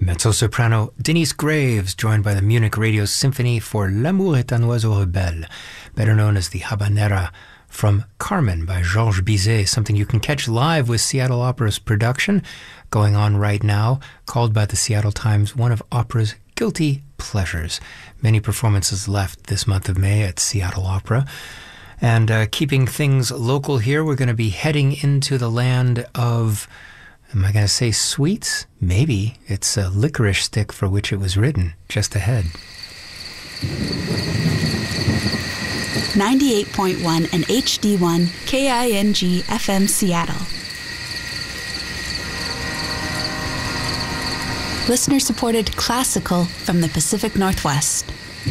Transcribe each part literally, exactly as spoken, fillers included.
Mezzo-soprano Denise Graves, joined by the Munich Radio Symphony for L'amour est un oiseau rebelle, better known as the Habanera from Carmen by Georges Bizet, something you can catch live with Seattle Opera's production going on right now, called by the Seattle Times one of opera's guilty pleasures. Many performances left this month of May at Seattle Opera. And uh, keeping things local here, we're going to be heading into the land of, am I going to say sweets? Maybe. It's a licorice stick for which it was written, just ahead. ninety-eight point one and H D one K I N G F M Seattle. Listener-supported classical from the Pacific Northwest.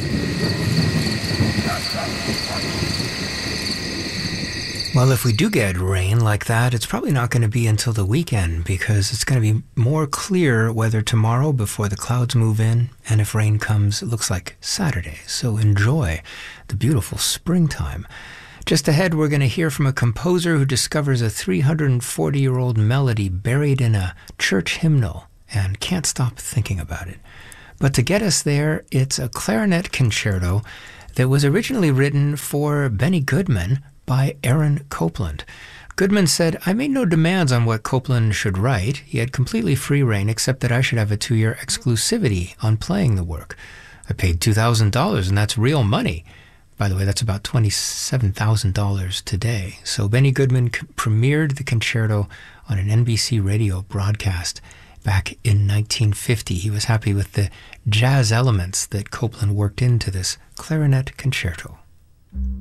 Well, if we do get rain like that, it's probably not going to be until the weekend because it's going to be more clear weather tomorrow before the clouds move in. And if rain comes, it looks like Saturday. So enjoy the beautiful springtime. Just ahead, we're going to hear from a composer who discovers a three hundred forty-year-old melody buried in a church hymnal and can't stop thinking about it. But to get us there, it's a clarinet concerto that was originally written for Benny Goodman by Aaron Copland. Goodman said, "I made no demands on what Copland should write. He had completely free rein, except that I should have a two-year exclusivity on playing the work. I paid two thousand dollars, and that's real money." By the way, that's about twenty-seven thousand dollars today. So Benny Goodman c- premiered the concerto on an N B C radio broadcast back in nineteen fifty. He was happy with the jazz elements that Copland worked into this clarinet concerto.